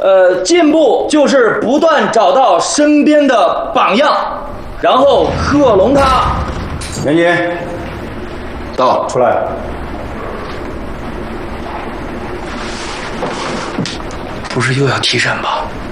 进步就是不断找到身边的榜样，然后克隆他。 严谨，到，出来。 不是又要提审吧？